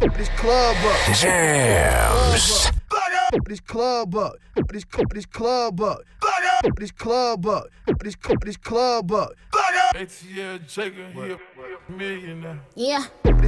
This club up. Jams. This club up. This club up. This club up. This club up. ATL Jacob, he a millionaire. Yeah.